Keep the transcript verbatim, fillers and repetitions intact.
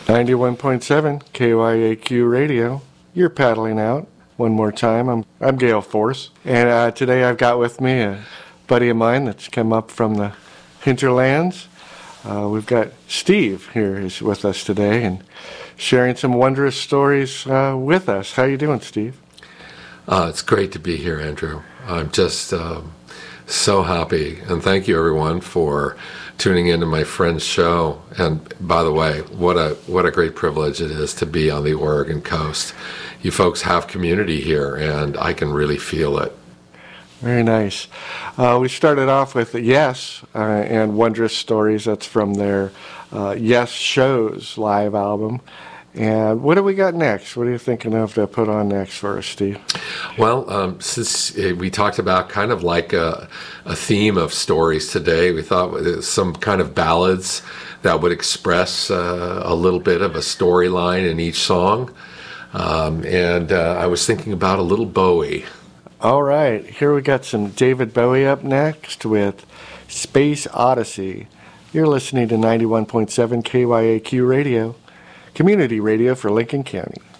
ninety-one point seven K Y A Q Radio. You're paddling out. One more time. I'm I'm Gale Force, and uh, today I've got with me a buddy of mine that's come up from the hinterlands. Uh, we've got Steve here is with us today and sharing some wondrous stories uh, with us. How you doing, Steve? Uh, it's great to be here, Andrew. I'm just um, so happy, and thank you, everyone, for tuning into my friend's show. And by the way, what a what a great privilege it is to be on the Oregon coast. You folks have community here, and I can really feel it. Very nice. Uh, we started off with Yes uh, and Wondrous Stories. That's from their uh, Yes Shows live album. And what do we got next? What are you thinking of to put on next for us, Steve? Well, um, since we talked about kind of like a, a theme of stories today, we thought some kind of ballads that would express uh, a little bit of a storyline in each song. Um, and uh, I was thinking about a little Bowie. All right, here we got some David Bowie up next with Space Odyssey. You're listening to ninety-one point seven K Y A Q Radio, community radio for Lincoln County.